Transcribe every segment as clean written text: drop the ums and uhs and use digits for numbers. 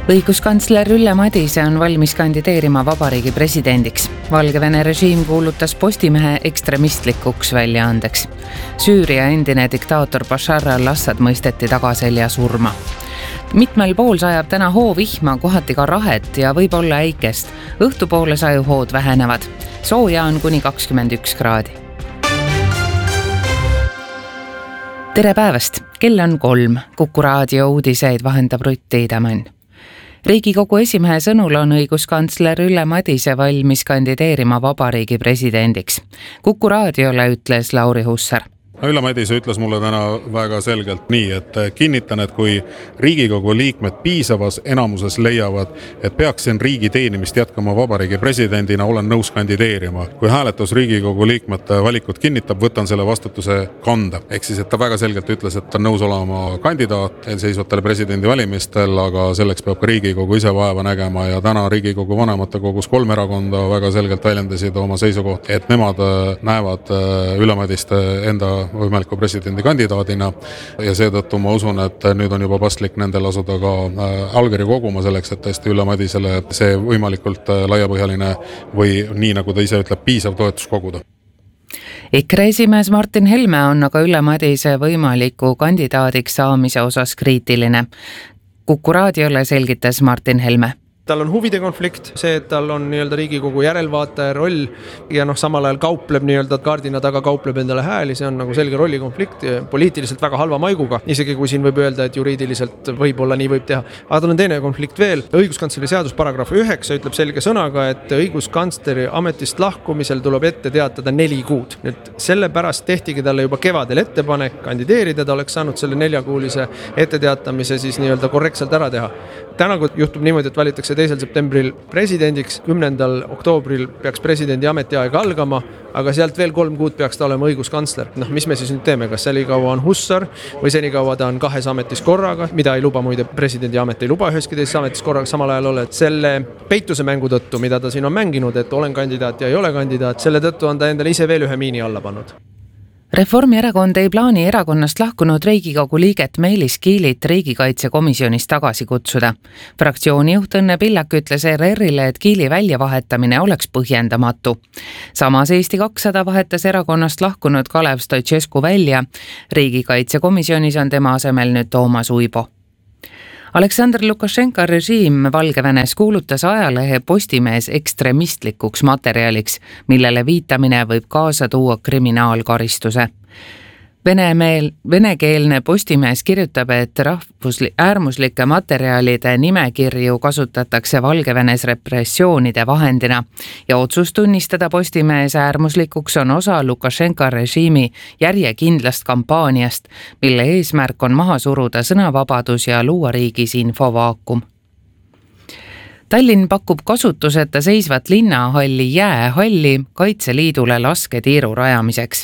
Õiguskantsler Ülle Madise on valmis kandideerima vabariigi presidendiks. Valgevene režiim kuulutas Postimehe ekstremistlikuks väljaandeks. Süüria endine diktaator Bashar al-Assad mõisteti tagaselja surma. Mitmel pool sajab täna hoovihma, kohati ka rahet ja võib-olla äikest. Õhtupoole sajuhood vähenevad. Sooja on kuni 21 kraadi. Tere päevast! Kell on 3. Kuku raadio uudiseid vahendab Rutt Tiidemann. Riigikogu esimehe sõnul on õiguskantsler Ülle Madise valmis kandideerima vabariigi presidendiks. Kuku raadiole ütles Lauri Hussar. Ülle Madise ütles mulle täna väga selgelt nii, et kinnitan, et kui Riigikogu liikmed piisavas enamuses leiavad, et peaksin riigi teenimist jätkama vabariigi presidendina, olen nõus kandideerima. Kui hääletus Riigikogu liikmete valikut kinnitab, võtan selle vastutuse kanda. Ehk siis, et ta väga selgelt ütles, et ta nõus olema kandidaat eelseisvatele presidendi valimistel, aga selleks peab ka Riigikogu ise vaeva nägema ja täna Riigikogu vanematekogus 3 erakonda väga selgelt väljendasid oma seisukohta, et nemad näevad Ülle Madist enda võimaliku presidendi kandidaadina ja seetõttu ma usun, et nüüd on juba paslik nendel asuda ka allkirju koguma selleks, et tõesti Ülle Madisele see võimalikult laiapõhjaline või nii nagu ta ise ütleb, piisav toetus koguda. EKRE esimees Martin Helme on aga Ülle Madise võimaliku kandidaadiks saamise osas kriitiline. Kuku raadiole selgitas Martin Helme. Tal on huvide konflikt, see, et tal on nii-öelda Riigikogu järelvaataja roll ja samal ajal kaupleb nii-öelda kaardina taga kaupleb endale hääli, see on nagu selge rollikonflikt, poliitiliselt väga halva maiguga, isegi kui siin võib öelda, et juriidiliselt võib-olla nii võib teha. Aga tal on teine konflikt veel, õiguskantsleri seadus paragrahv 9 ütleb selge sõnaga, et õiguskantsleri ametist lahkumisel tuleb ette teatada 4 kuud. Nüüd sellepärast tehtigi talle juba kevadel ettepanek kandideerida, ta oleks saanud selle 4-kuulise etteteatamise siis nii-öelda korrektselt ära teha. Täna juhtub niimoodi, et valitakse 2. septembril presidendiks, 10. oktoobril peaks presidendi ametiaeg algama, aga sealt veel 3 kuud peaks ta olema õiguskantsler. Mis me siis nüüd teeme, kas senikaua on Hussar või senikaua ta on 2 ametis korraga, mida ei luba muide presidendi amet, ei luba üheski teises ametis korraga samal ajal ole, et selle peituse mängu tõttu, mida ta siin on mänginud, et olen kandidaat ja ei ole kandidaat, selle tõttu on ta endale ise veel ühe miini alla pannud. Reformierakond ei plaani erakonnast lahkunud Riigikogu liiget Meelis Kiilit riigikaitsekomisjonist tagasi kutsuda. Fraktsiooni juht Õnne Pillak ütles ERR-ile, et Kiili väljavahetamine oleks põhjendamatu. Samas Eesti 200 vahetas erakonnast lahkunud Kalev Stoicescu välja. Riigikaitsekomisjonis on tema asemel nüüd Toomas Uibo. Aleksandr Lukašenka režiim Valgevenes kuulutas ajalehe Postimees ekstremistlikuks materjaliks, millele viitamine võib kaasa tuua kriminaalkaristuse. Venekeelne Postimees kirjutab, et äärmuslike materjalide nimekirju kasutatakse Valgevenes repressioonide vahendina ja otsus tunnistada Postimees äärmuslikuks on osa Lukašenka režiimi järjekindlast kampaaniast, mille eesmärk on maha suruda sõnavabadus ja luua riigis infovaakum. Tallinn pakub kasutuseta seisvat linnahalli jäähalli Kaitseliidule lasketiiru rajamiseks.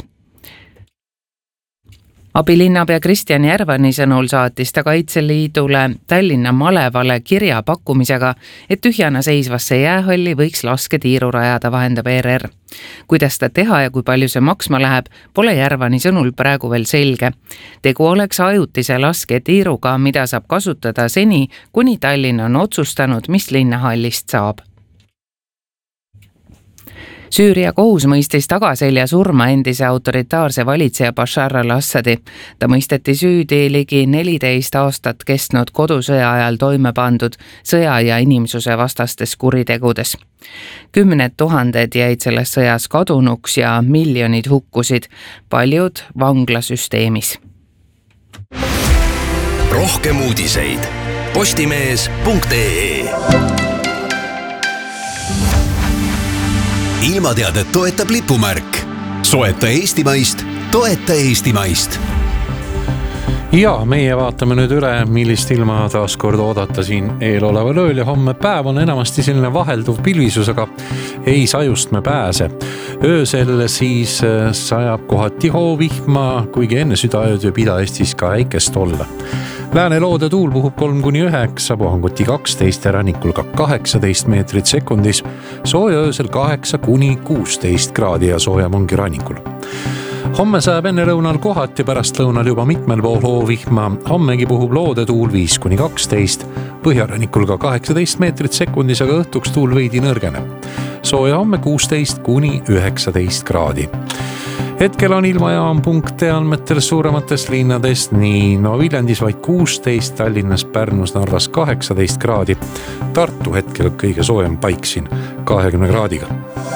Abilinnapea Kristjan Järvani sõnul saatis ta Kaitseliidule Tallinna malevale kirja pakkumisega, et tühjana seisvasse jäähalli võiks lasketiiru rajada, vahendab ERR. Kuidas ta teha ja kui palju see maksma läheb, pole Järvani sõnul praegu veel selge. Tegu oleks ajutise lasketiiruga, mida saab kasutada seni, kuni Tallinn on otsustanud, mis linnahallist saab. Süüria kohus mõistis tagaselja surma endise autoritaarse valitseja Bashar al-Assadi. Ta mõisteti süüdi ligi 14 aastat kestnud kodusõja ajal toime pandud sõja- ja inimsuse vastastes kuritegudes. 10 000 jäid selles sõjas kadunuks ja miljonid hukkusid, paljud vanglasüsteemis. Rohkem uudiseid postimees.ee. Ilmateadet toetab lipumärk. Soeta Eestimaist, toeta Eestimaist. Ja meie vaatame nüüd üle, millist ilma taaskord oodata siin eeloleval ööl ja homme päev on enamasti selline vahelduv pilvisus, aga ei sajust me pääse. Öösel siis sajab kohati hoovihma, kuigi enne südaööd võib Ida-Eestis ka äikest olla. Lääneloode tuul puhub 3–9, puhanguti 12 ja rannikul ka 18 meetrit sekundis, sooja öösel 8–16 kraadi ja soojam ongi rannikul. Homme sajab enne lõunal kohati, pärast lõunal juba mitmel pool hoovihma. Hommegi puhub loodetuul 5-12, põhjarannikul ka 18 meetrit sekundis, aga õhtuks tuul veidi nõrgeneb. Sooja homme 16-19 kraadi. Hetkel on ilmajaam.ee andmetel suurematest linnadest nii Viljandis vaid 16, Tallinnas, Pärnus, Narvas 18 kraadi. Tartu hetkel kõige soojem paik siin 20 kraadiga.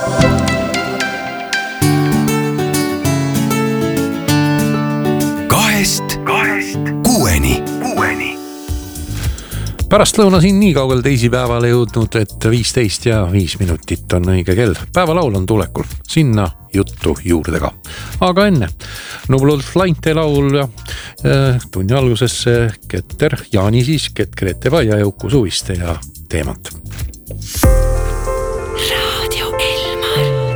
Kahest kuueni. Pärast lõuna siin nii kaugel teisipäevale jõudnud, et 15 ja 5 minutit on õige kell. Päevalaul on tulekul, sinna juttu juurde ka. Aga enne, Nublult Lainte laul ja tunni algusesse Keter, Jaani siis, Ket Grete Vai ja Jõuku Suviste ja teemat.